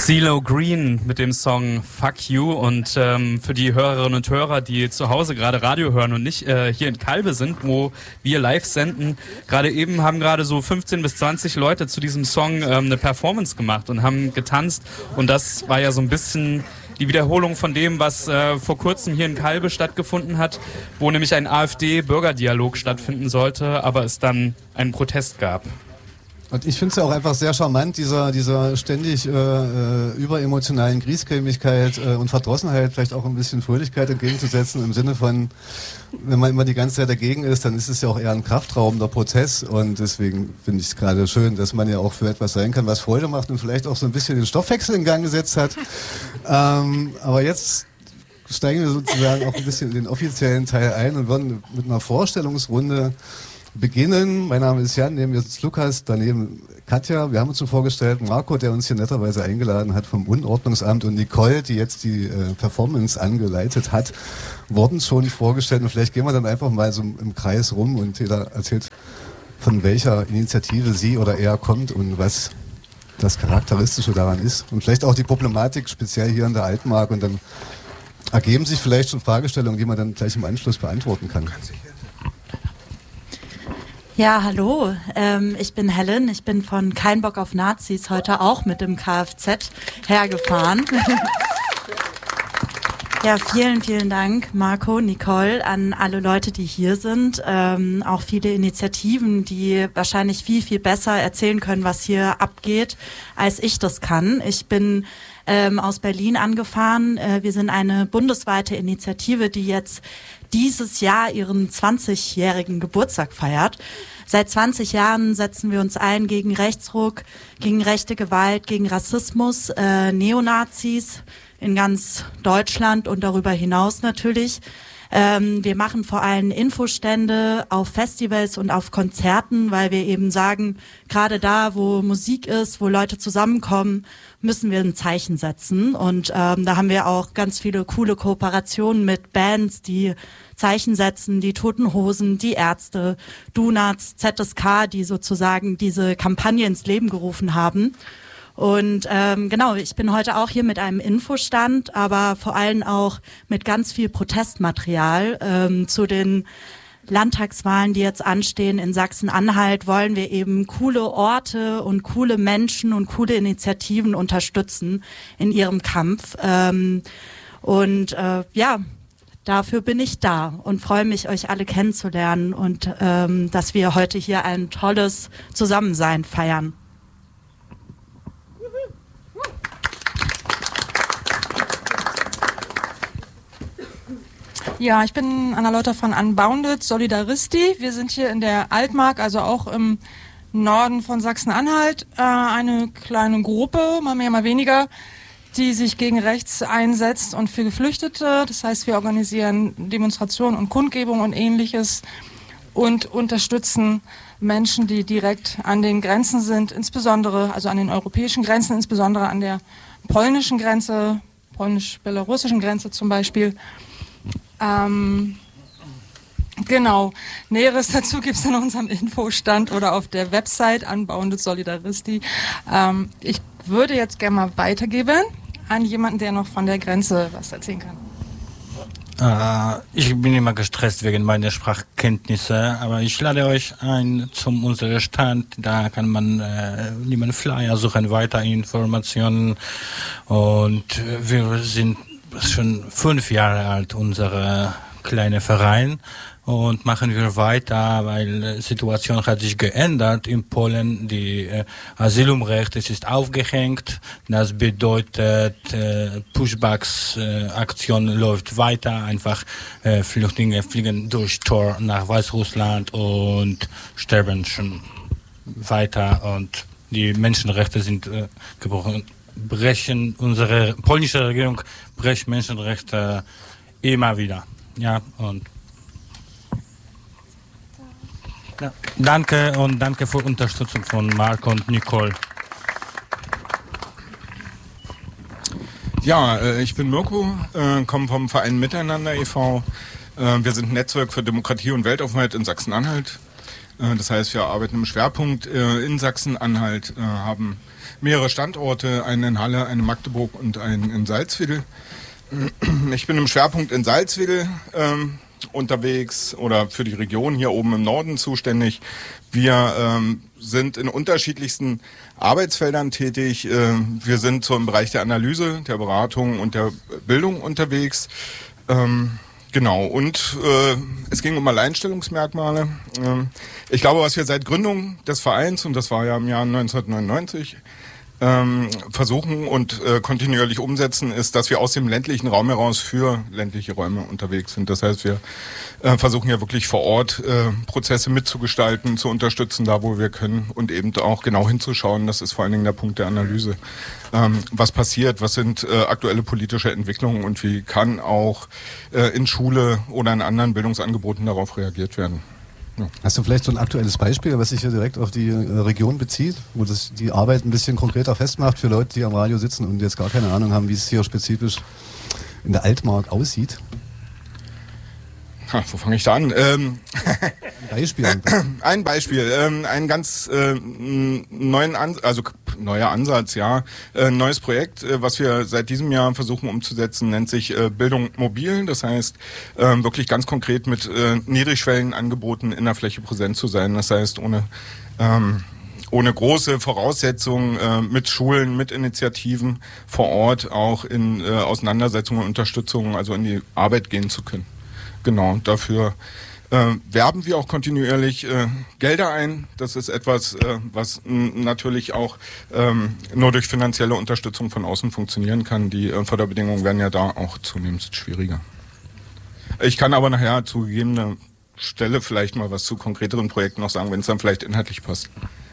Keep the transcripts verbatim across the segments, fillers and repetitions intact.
CeeLo Green mit dem Song Fuck You. Und ähm, für die Hörerinnen und Hörer, die zu Hause gerade Radio hören und nicht äh, hier in Calbe sind, wo wir live senden, gerade eben haben gerade so fünfzehn bis zwanzig Leute zu diesem Song ähm, eine Performance gemacht und haben getanzt. Und das war ja so ein bisschen die Wiederholung von dem, was äh, vor kurzem hier in Calbe stattgefunden hat, wo nämlich ein AfD-Bürgerdialog stattfinden sollte, aber es dann einen Protest gab. Und ich finde es ja auch einfach sehr charmant, dieser, dieser ständig äh, überemotionalen Griesgrämigkeit äh, und Verdrossenheit vielleicht auch ein bisschen Fröhlichkeit entgegenzusetzen, im Sinne von, wenn man immer die ganze Zeit dagegen ist, dann ist es ja auch eher ein kraftraubender Prozess, und deswegen finde ich es gerade schön, dass man ja auch für etwas sein kann, was Freude macht und vielleicht auch so ein bisschen den Stoffwechsel in Gang gesetzt hat. ähm, aber jetzt steigen wir sozusagen auch ein bisschen in den offiziellen Teil ein und wollen mit einer Vorstellungsrunde beginnen. Mein Name ist Jan, neben mir sitzt Lukas, daneben Katja. Wir haben uns schon vorgestellt, Marco, der uns hier netterweise eingeladen hat vom Unordnungsamt, und Nicole, die jetzt die äh, Performance angeleitet hat, wurden schon vorgestellt. Und vielleicht gehen wir dann einfach mal so im Kreis rum und jeder erzählt, von welcher Initiative sie oder er kommt und was das Charakteristische daran ist. Und vielleicht auch die Problematik speziell hier in der Altmark. Und dann ergeben sich vielleicht schon Fragestellungen, die man dann gleich im Anschluss beantworten kann. Ja, hallo, ähm, ich bin Helen, ich bin von Kein Bock auf Nazis heute auch mit dem Kfz hergefahren. Ja, vielen, vielen Dank, Marco, Nicole, an alle Leute, die hier sind. Ähm, auch viele Initiativen, die wahrscheinlich viel, viel besser erzählen können, was hier abgeht, als ich das kann. Ich bin ähm, aus Berlin angefahren. Äh, wir sind eine bundesweite Initiative, die jetzt dieses Jahr ihren zwanzigjährigen Geburtstag feiert. Seit zwanzig Jahren setzen wir uns ein gegen Rechtsruck, gegen rechte Gewalt, gegen Rassismus, äh, Neonazis in ganz Deutschland und darüber hinaus natürlich. Ähm, wir machen vor allem Infostände auf Festivals und auf Konzerten, weil wir eben sagen, gerade da, wo Musik ist, wo Leute zusammenkommen, müssen wir ein Zeichen setzen. Und ähm, da haben wir auch ganz viele coole Kooperationen mit Bands, die Zeichen setzen, die Toten Hosen, die Ärzte, Donuts, Z S K, die sozusagen diese Kampagne ins Leben gerufen haben. Und ähm, genau, ich bin heute auch hier mit einem Infostand, aber vor allem auch mit ganz viel Protestmaterial ähm, zu den Landtagswahlen, die jetzt anstehen in Sachsen-Anhalt, wollen wir eben coole Orte und coole Menschen und coole Initiativen unterstützen in ihrem Kampf. Ähm, und äh, ja, dafür bin ich da und freue mich, euch alle kennenzulernen und ähm, dass wir heute hier ein tolles Zusammensein feiern. Ja, ich bin Anna Leuter von Unbounded Solidaristi. Wir sind hier in der Altmark, also auch im Norden von Sachsen-Anhalt, äh, eine kleine Gruppe, mal mehr, mal weniger, die sich gegen rechts einsetzt und für Geflüchtete. Das heißt, wir organisieren Demonstrationen und Kundgebungen und Ähnliches und unterstützen Menschen, die direkt an den Grenzen sind, insbesondere, also an den europäischen Grenzen, insbesondere an der polnischen Grenze, polnisch-belarussischen Grenze zum Beispiel. Ähm, genau. Näheres dazu gibt es an unserem Infostand oder auf der Website Unbounded Solidaristi. Ähm, ich würde jetzt gerne mal weitergeben an jemanden, der noch von der Grenze was erzählen kann. Äh, ich bin immer gestresst wegen meiner Sprachkenntnisse, aber ich lade euch ein zum unserem Stand. Da kann man äh, lieber Flyer suchen, weitere Informationen, und wir sind schon fünf Jahre alt, unser kleiner Verein, und machen wir weiter, weil die Situation hat sich geändert in Polen. Die äh, Asylumrecht, es ist aufgehängt. Das bedeutet, äh, Pushbacks-Aktion äh, läuft weiter. Einfach äh, Flüchtlinge fliegen durch Tor nach Weißrussland und sterben schon weiter. Und die Menschenrechte sind äh, gebrochen. brechen unsere polnische Regierung brecht Menschenrechte immer wieder. Ja, und ja, danke und danke für Unterstützung von Marco und Nicole. Ja, äh, ich bin Mirko, äh, komme vom Verein Miteinander e V. Äh, wir sind ein Netzwerk für Demokratie und Weltoffenheit in Sachsen-Anhalt. Äh, das heißt, wir arbeiten im Schwerpunkt äh, in Sachsen-Anhalt, äh, haben mehrere Standorte, einen in Halle, einen in Magdeburg und einen in Salzwedel. Ich bin im Schwerpunkt in Salzwedel ähm, unterwegs oder für die Region hier oben im Norden zuständig. Wir ähm, sind in unterschiedlichsten Arbeitsfeldern tätig. Äh, wir sind so im Bereich der Analyse, der Beratung und der Bildung unterwegs. Ähm, genau, und äh, es ging um Alleinstellungsmerkmale. Ähm, ich glaube, was wir seit Gründung des Vereins, und das war ja im Jahr neunzehnhundertneunundneunzig, Ähm, versuchen und äh, kontinuierlich umsetzen, ist, dass wir aus dem ländlichen Raum heraus für ländliche Räume unterwegs sind. Das heißt, wir äh, versuchen ja wirklich vor Ort äh, Prozesse mitzugestalten, zu unterstützen, da wo wir können und eben auch genau hinzuschauen. Das ist vor allen Dingen der Punkt der Analyse. Ähm, was passiert, was sind äh, aktuelle politische Entwicklungen und wie kann auch äh, in Schule oder in anderen Bildungsangeboten darauf reagiert werden. Ja. Hast du vielleicht so ein aktuelles Beispiel, was sich hier direkt auf die äh, Region bezieht, wo das die Arbeit ein bisschen konkreter festmacht für Leute, die am Radio sitzen und jetzt gar keine Ahnung haben, wie es hier spezifisch in der Altmark aussieht? Ha, wo fange ich da an? Ähm, ein Beispiel. Ein Beispiel, ähm, einen ganz äh, neuen, An- also neuer Ansatz, ja, äh, neues Projekt, äh, was wir seit diesem Jahr versuchen umzusetzen, nennt sich äh, Bildung mobil. Das heißt, äh, wirklich ganz konkret mit äh, niedrigschwelligen Angeboten in der Fläche präsent zu sein. Das heißt, ohne ähm, ohne große Voraussetzungen äh, mit Schulen, mit Initiativen vor Ort auch in äh, Auseinandersetzungen und Unterstützungen, also in die Arbeit gehen zu können. Genau, dafür äh, werben wir auch kontinuierlich äh, Gelder ein. Das ist etwas, äh, was n- natürlich auch ähm, nur durch finanzielle Unterstützung von außen funktionieren kann. Die äh, Förderbedingungen werden ja da auch zunehmend schwieriger. Ich kann aber nachher zu gegebener Stelle vielleicht mal was zu konkreteren Projekten noch sagen, wenn es dann vielleicht inhaltlich passt.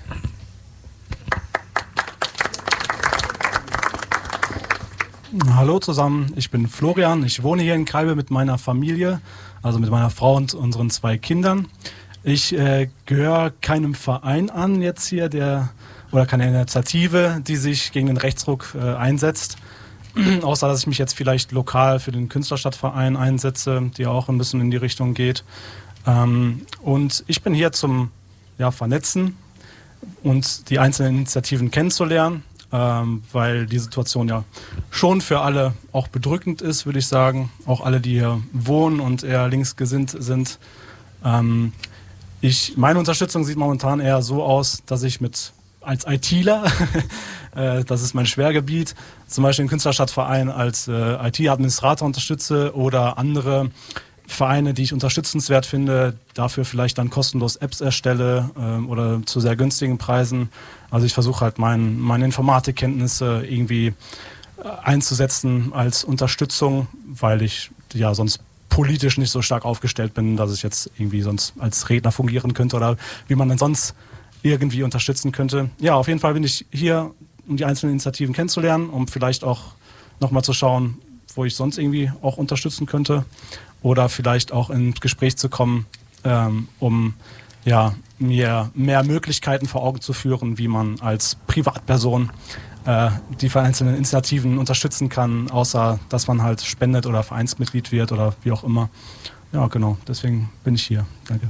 Hallo zusammen, ich bin Florian, ich wohne hier in Kalbe mit meiner Familie, also mit meiner Frau und unseren zwei Kindern. Ich äh, gehöre keinem Verein an jetzt hier, der oder keine Initiative, die sich gegen den Rechtsruck äh, einsetzt, außer dass ich mich jetzt vielleicht lokal für den Künstlerstadtverein einsetze, die auch ein bisschen in die Richtung geht. Ähm, und ich bin hier zum ja, Vernetzen und die einzelnen Initiativen kennenzulernen. Ähm, weil die Situation ja schon für alle auch bedrückend ist, würde ich sagen. Auch alle, die hier wohnen und eher linksgesinnt sind. Ähm, ich, meine Unterstützung sieht momentan eher so aus, dass ich mit als ITler, äh, das ist mein Schwergebiet, zum Beispiel den Künstlerstadtverein als äh, I T-Administrator unterstütze oder andere Vereine, die ich unterstützenswert finde, dafür vielleicht dann kostenlos Apps erstelle ähm, oder zu sehr günstigen Preisen. Also ich versuche halt mein, meine Informatikkenntnisse irgendwie äh, einzusetzen als Unterstützung, weil ich ja sonst politisch nicht so stark aufgestellt bin, dass ich jetzt irgendwie sonst als Redner fungieren könnte oder wie man dann sonst irgendwie unterstützen könnte. Ja, auf jeden Fall bin ich hier, um die einzelnen Initiativen kennenzulernen, um vielleicht auch nochmal zu schauen, wo ich sonst irgendwie auch unterstützen könnte. Oder vielleicht auch ins Gespräch zu kommen, ähm, um ja, mir mehr Möglichkeiten vor Augen zu führen, wie man als Privatperson äh, die einzelnen Initiativen unterstützen kann, außer dass man halt spendet oder Vereinsmitglied wird oder wie auch immer. Ja, genau, deswegen bin ich hier. Danke.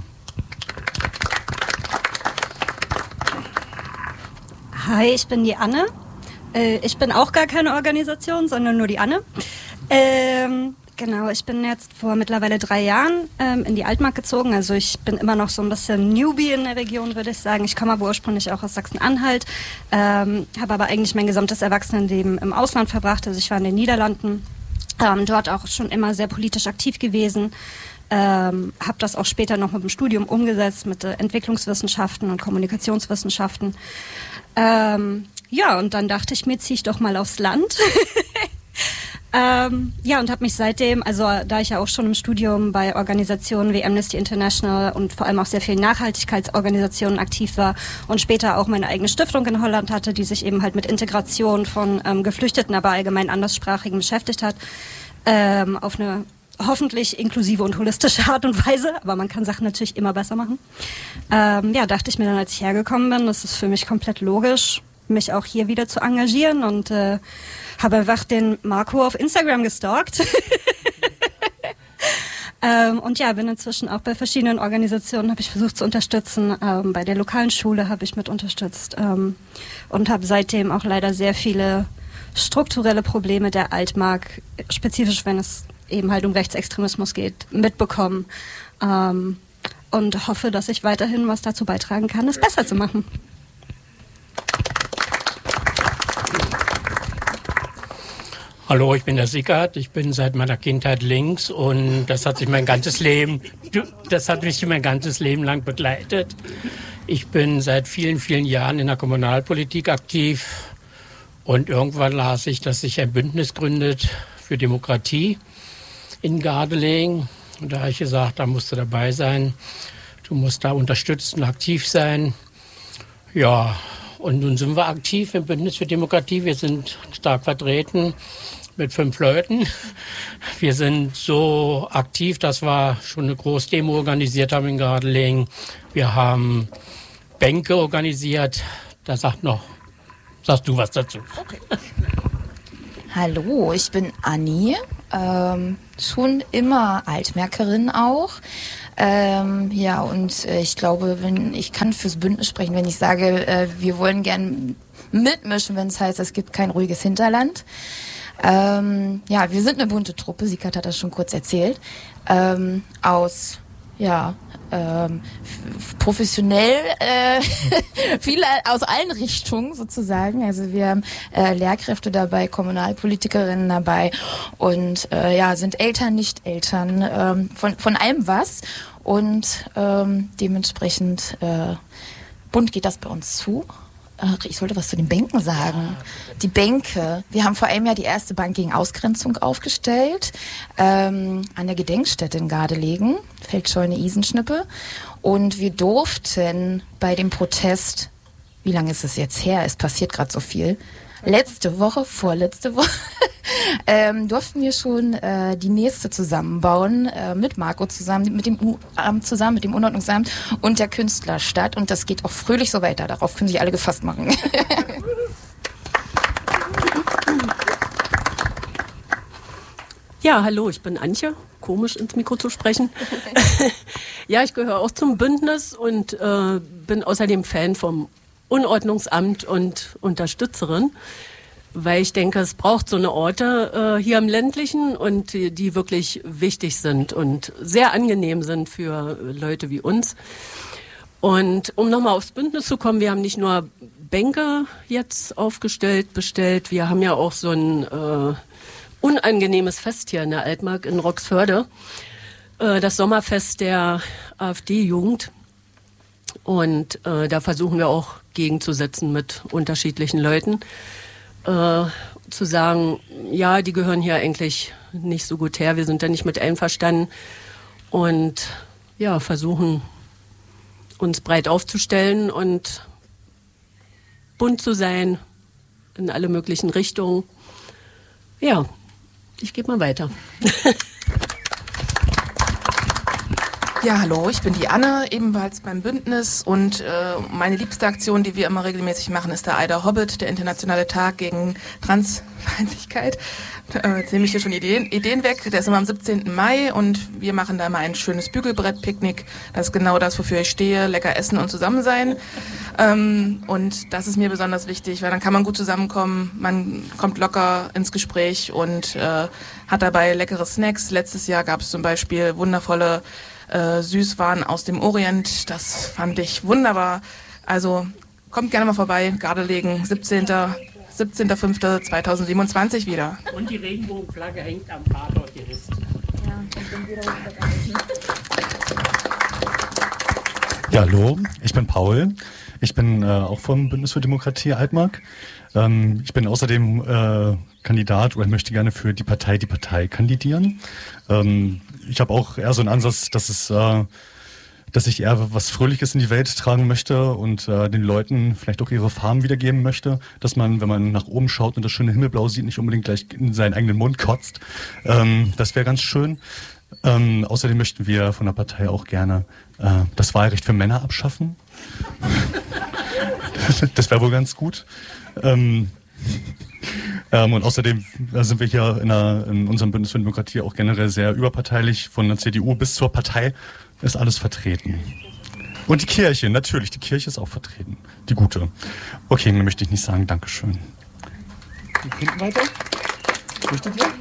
Hi, ich bin die Anne. Äh, ich bin auch gar keine Organisation, sondern nur die Anne. Ähm... Genau, ich bin jetzt vor mittlerweile drei Jahren ähm, in die Altmark gezogen. Also ich bin immer noch so ein bisschen Newbie in der Region, würde ich sagen. Ich komme aber ursprünglich auch aus Sachsen-Anhalt, ähm, habe aber eigentlich mein gesamtes Erwachsenenleben im Ausland verbracht. Also ich war in den Niederlanden, ähm, dort auch schon immer sehr politisch aktiv gewesen. Ähm, habe das auch später noch mit dem Studium umgesetzt, mit äh, Entwicklungswissenschaften und Kommunikationswissenschaften. Ähm, ja, und dann dachte ich mir, ziehe ich doch mal aufs Land. Ähm, ja, und habe mich seitdem, also da ich ja auch schon im Studium bei Organisationen wie Amnesty International und vor allem auch sehr vielen Nachhaltigkeitsorganisationen aktiv war und später auch meine eigene Stiftung in Holland hatte, die sich eben halt mit Integration von ähm, Geflüchteten, aber allgemein anderssprachigen beschäftigt hat, ähm, auf eine hoffentlich inklusive und holistische Art und Weise, aber man kann Sachen natürlich immer besser machen. Ähm, ja, dachte ich mir dann, als ich hergekommen bin, das ist für mich komplett logisch, mich auch hier wieder zu engagieren und äh, habe einfach den Marco auf Instagram gestalkt. Ähm, und ja, bin inzwischen auch bei verschiedenen Organisationen, habe ich versucht zu unterstützen. Ähm, bei der lokalen Schule habe ich mit unterstützt ähm, und habe seitdem auch leider sehr viele strukturelle Probleme der Altmark, spezifisch wenn es eben halt um Rechtsextremismus geht, mitbekommen. Ähm, und hoffe, dass ich weiterhin was dazu beitragen kann, es besser zu machen. Hallo, ich bin der Sickert. Ich bin seit meiner Kindheit links und das hat sich mein ganzes Leben, das hat mich mein ganzes Leben lang begleitet. Ich bin seit vielen, vielen Jahren in der Kommunalpolitik aktiv und irgendwann las ich, dass sich ein Bündnis gründet für Demokratie in Gardelegen. Und da habe ich gesagt, da musst du dabei sein. Du musst da unterstützen, aktiv sein. Ja, und nun sind wir aktiv im Bündnis für Demokratie. Wir sind stark vertreten mit fünf Leuten. Wir sind so aktiv, dass wir schon eine Großdemo organisiert haben in Gardelegen. Wir haben Bänke organisiert. Da sagt noch, sagst du was dazu? Okay. Hallo, ich bin Anni. Ähm, schon immer Altmärkerin auch. Ähm, ja, und äh, ich glaube, wenn ich kann fürs Bündnis sprechen, wenn ich sage, äh, wir wollen gern mitmischen, wenn es heißt, es gibt kein ruhiges Hinterland. Ähm, ja, wir sind eine bunte Truppe, Sickert hat das schon kurz erzählt, ähm, aus, ja, ähm, f- professionell, äh, viele aus allen Richtungen sozusagen. Also wir haben äh, Lehrkräfte dabei, Kommunalpolitikerinnen dabei und äh, ja, sind Eltern, nicht Eltern, ähm, von, von allem was und ähm, dementsprechend äh, bunt geht das bei uns zu. Ich sollte was zu den Bänken sagen. Die Bänke. Wir haben vor einem Jahr die erste Bank gegen Ausgrenzung aufgestellt, ähm, an der Gedenkstätte in Gardelegen, Feldscheune Isenschnippe. Und wir durften bei dem Protest, wie lange ist es jetzt her? Es passiert gerade so viel. Letzte Woche, vorletzte Woche, ähm, durften wir schon äh, die nächste zusammenbauen, äh, mit Marco zusammen, mit dem U-Amt zusammen, mit dem Unordnungsamt und der Künstlerstadt. Und das geht auch fröhlich so weiter. Darauf können sich alle gefasst machen. Ja, hallo, ich bin Antje. Komisch ins Mikro zu sprechen. Ja, ich gehöre auch zum Bündnis und äh, bin außerdem Fan vom Unordnungsamt und Unterstützerin, weil ich denke, es braucht so eine Orte äh, hier im ländlichen und die, die wirklich wichtig sind und sehr angenehm sind für Leute wie uns. Und um nochmal aufs Bündnis zu kommen, wir haben nicht nur Bänke jetzt aufgestellt, bestellt, wir haben ja auch so ein äh, unangenehmes Fest hier in der Altmark in Roxförde, äh, das Sommerfest der AfD-Jugend. Und äh, da versuchen wir auch gegenzusetzen mit unterschiedlichen Leuten. Äh, zu sagen, ja, die gehören hier eigentlich nicht so gut her, wir sind da nicht mit einverstanden. Und ja, versuchen uns breit aufzustellen und bunt zu sein in alle möglichen Richtungen. Ja, ich gebe mal weiter. Ja, hallo, ich bin die Anne, ebenfalls beim Bündnis und äh, meine liebste Aktion, die wir immer regelmäßig machen, ist der Eider Hobbit, der internationale Tag gegen Transfeindlichkeit. Äh, jetzt nehme ich hier schon Ideen, Ideen weg. Der ist immer am siebzehnten Mai und wir machen da mal ein schönes Bügelbrett-Picknick. Das ist genau das, wofür ich stehe, lecker essen und zusammen sein. Ähm, und das ist mir besonders wichtig, weil dann kann man gut zusammenkommen, man kommt locker ins Gespräch und äh, hat dabei leckere Snacks. Letztes Jahr gab es zum Beispiel wundervolle Äh, Süßwaren aus dem Orient, das fand ich wunderbar. Also kommt gerne mal vorbei, Gardelegen, siebzehnten fünften zweitausendsiebenundzwanzig wieder. Und die Regenbogenflagge hängt am Tatortgerüst. Ja, hallo, ich bin Paul. Ich bin äh, auch vom Bündnis für Demokratie Altmark. Ähm, ich bin außerdem äh, Kandidat oder möchte gerne für die Partei die Partei kandidieren. Ähm, ich habe auch eher so einen Ansatz, dass es, äh, dass ich eher was Fröhliches in die Welt tragen möchte und äh, den Leuten vielleicht auch ihre Farben wiedergeben möchte, dass man, wenn man nach oben schaut und das schöne Himmelblau sieht, nicht unbedingt gleich in seinen eigenen Mund kotzt. Ähm, das wäre ganz schön. Ähm, außerdem möchten wir von der Partei auch gerne äh, das Wahlrecht für Männer abschaffen. Das wäre wohl ganz gut. Ähm, Ähm, und außerdem äh, sind wir hier in, einer, in unserem Bündnis für Demokratie auch generell sehr überparteilich. Von der C D U bis zur Partei ist alles vertreten. Und die Kirche, natürlich, die Kirche ist auch vertreten. Die gute. Okay, mehr möchte ich nicht sagen. Dankeschön. Wir finden weiter. Möchtet ihr?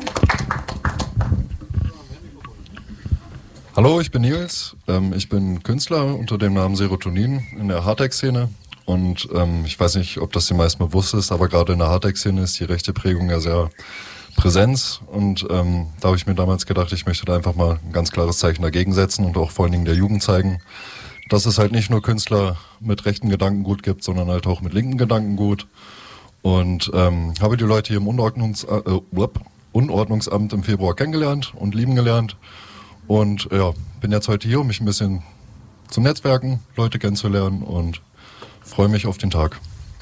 Hallo, ich bin Nils. Ähm, ich bin Künstler unter dem Namen Serotonin in der Hardtech-Szene. Und ähm, ich weiß nicht, ob das den meisten bewusst ist, aber gerade in der Hardtech-Szene ist die rechte Prägung ja sehr präsent. Und ähm, da habe ich mir damals gedacht, ich möchte da einfach mal ein ganz klares Zeichen dagegen setzen und auch vor allen Dingen der Jugend zeigen, dass es halt nicht nur Künstler mit rechten Gedankengut gibt, sondern halt auch mit linken Gedankengut. Und ähm, habe die Leute hier im Unordnungs äh, Unordnungsamt im Februar kennengelernt und lieben gelernt. Und ja, bin jetzt heute hier, um mich ein bisschen zum Netzwerken, Leute kennenzulernen und freue mich auf den Tag.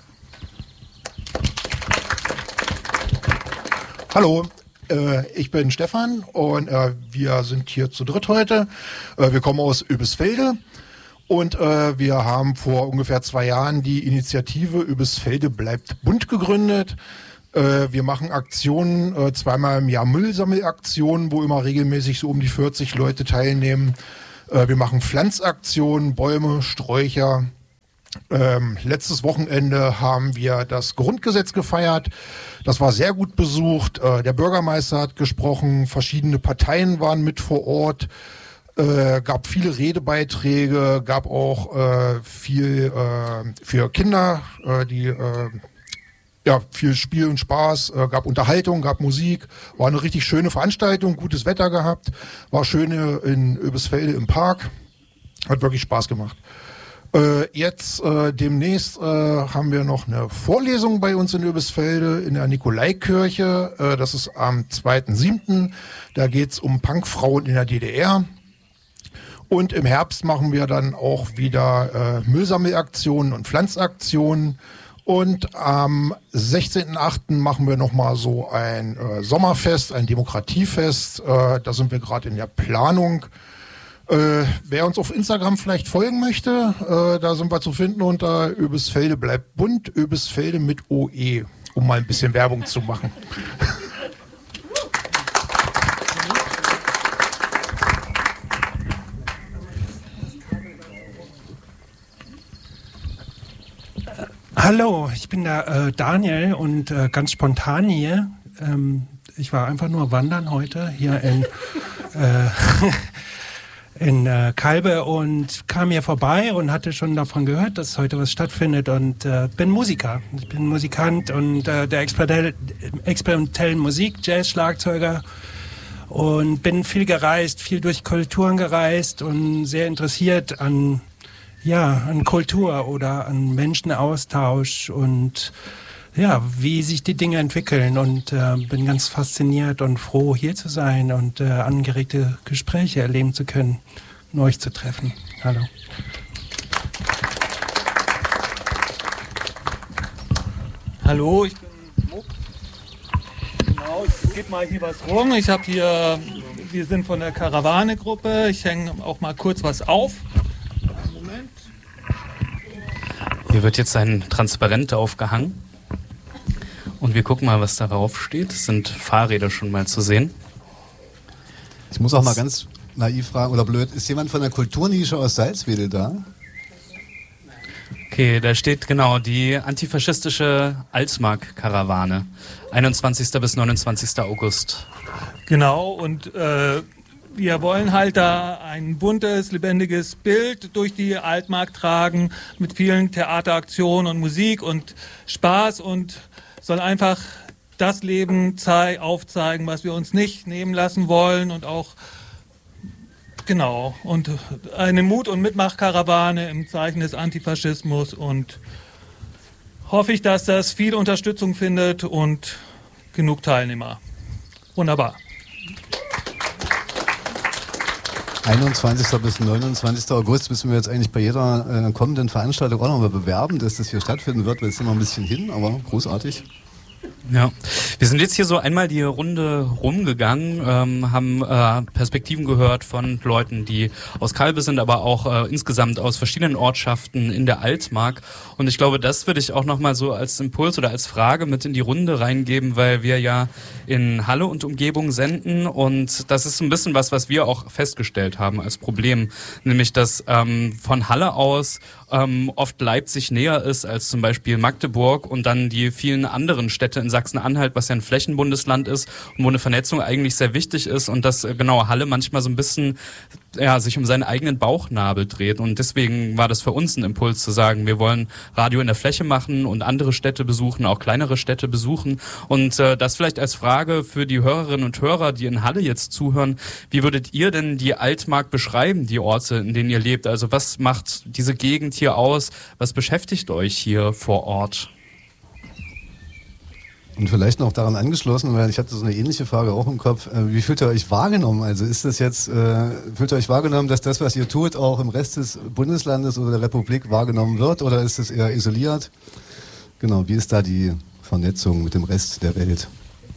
Hallo, äh, ich bin Stefan und äh, wir sind hier zu dritt heute. Äh, wir kommen aus Oebisfelde und äh, wir haben vor ungefähr zwei Jahren die Initiative Oebisfelde bleibt bunt gegründet. Äh, wir machen Aktionen, äh, zweimal im Jahr Müllsammelaktionen, wo immer regelmäßig so um die vierzig Leute teilnehmen. Äh, wir machen Pflanzaktionen, Bäume, Sträucher. Ähm, letztes Wochenende haben wir das Grundgesetz gefeiert. Das war sehr gut besucht. Äh, der Bürgermeister hat gesprochen, verschiedene Parteien waren mit vor Ort. Äh, gab viele Redebeiträge, gab auch äh, viel äh, für Kinder, äh, die äh, ja viel Spiel und Spaß, äh, gab Unterhaltung, gab Musik. War eine richtig schöne Veranstaltung, gutes Wetter gehabt, war schön in Oebisfelde im Park, hat wirklich Spaß gemacht. Äh, jetzt äh, demnächst äh, haben wir noch eine Vorlesung bei uns in Oebisfelde in der Nikolaikirche. Äh, das ist am zweiten siebten Da geht's um Punkfrauen in der D D R. Und im Herbst machen wir dann auch wieder äh, Müllsammelaktionen und Pflanzaktionen. Und am sechzehnten achten machen wir nochmal so ein äh, Sommerfest, ein Demokratiefest. Äh, da sind wir gerade in der Planung. Äh, wer uns auf Instagram vielleicht folgen möchte, äh, da sind wir zu finden unter Oebisfelde bleibt bunt, Oebisfelde mit O E, um mal ein bisschen Werbung zu machen. Hallo, ich bin der äh, Daniel und äh, ganz spontan hier. Ähm, ich war einfach nur wandern heute hier in äh, in äh, Kalbe und kam hier vorbei und hatte schon davon gehört, dass heute was stattfindet und äh, bin Musiker. Ich bin Musikant und äh, der experimentell, experimentellen Musik, Jazz, Schlagzeuger und bin viel gereist, viel durch Kulturen gereist und sehr interessiert an, ja, an Kultur oder an Menschenaustausch und ja, wie sich die Dinge entwickeln und äh, bin ganz fasziniert und froh, hier zu sein und äh, angeregte Gespräche erleben zu können und euch zu treffen. Hallo. Hallo, ich bin Muck. Genau, ich gebe mal hier was rum. Ich habe hier, wir sind von der Karawane-Gruppe. Ich hänge auch mal kurz was auf. Einen Moment. Hier wird jetzt ein Transparent aufgehangen. Und wir gucken mal, was darauf steht. Es sind Fahrräder schon mal zu sehen. Ich muss auch mal ganz naiv fragen, oder blöd, ist jemand von der Kulturnische aus Salzwedel da? Okay, da steht genau die antifaschistische Altmark-Karawane. einundzwanzigsten bis neunundzwanzigsten August. Genau, und äh, wir wollen halt da ein buntes, lebendiges Bild durch die Altmark tragen mit vielen Theateraktionen und Musik und Spaß und soll einfach das Leben zei- aufzeigen, was wir uns nicht nehmen lassen wollen und auch, genau, und eine Mut- und Mitmachkarawane im Zeichen des Antifaschismus und hoffe ich, dass das viel Unterstützung findet und genug Teilnehmer. Wunderbar. einundzwanzigsten bis neunundzwanzigsten August müssen wir jetzt eigentlich bei jeder äh, kommenden Veranstaltung auch nochmal bewerben, dass das hier stattfinden wird, weil es immer ein bisschen hin, aber großartig. Ja, wir sind jetzt hier so einmal die Runde rumgegangen, ähm, haben äh, Perspektiven gehört von Leuten, die aus Kalbe sind, aber auch äh, insgesamt aus verschiedenen Ortschaften in der Altmark. Und ich glaube, das würde ich auch nochmal so als Impuls oder als Frage mit in die Runde reingeben, weil wir ja in Halle und Umgebung senden und das ist ein bisschen was, was wir auch festgestellt haben als Problem, nämlich dass ähm, von Halle aus ähm, oft Leipzig näher ist als zum Beispiel Magdeburg und dann die vielen anderen Städte in Sachsen-Anhalt, was ja ein Flächenbundesland ist und wo eine Vernetzung eigentlich sehr wichtig ist und dass äh, genau Halle manchmal so ein bisschen ja, sich um seinen eigenen Bauchnabel dreht und deswegen war das für uns ein Impuls zu sagen, wir wollen Radio in der Fläche machen und andere Städte besuchen, auch kleinere Städte besuchen und äh, das vielleicht als Frage für die Hörerinnen und Hörer, die in Halle jetzt zuhören, wie würdet ihr denn die Altmark beschreiben, die Orte, in denen ihr lebt? Also was macht diese Gegend hier aus? Was beschäftigt euch hier vor Ort? Und vielleicht noch daran angeschlossen, weil ich hatte so eine ähnliche Frage auch im Kopf. Äh, wie fühlt ihr euch wahrgenommen? Also ist das jetzt, äh, fühlt ihr euch wahrgenommen, dass das, was ihr tut, auch im Rest des Bundeslandes oder der Republik wahrgenommen wird? Oder ist es eher isoliert? Genau, wie ist da die Vernetzung mit dem Rest der Welt?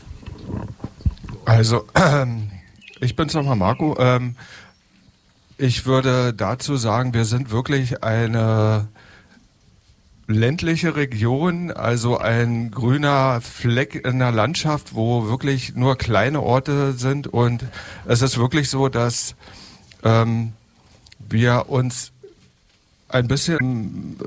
Also, ähm, ich bin's nochmal, Marco. Ähm, ich würde dazu sagen, wir sind wirklich eine ländliche Region, also ein grüner Fleck in der Landschaft, wo wirklich nur kleine Orte sind und es ist wirklich so, dass ähm, wir uns ein bisschen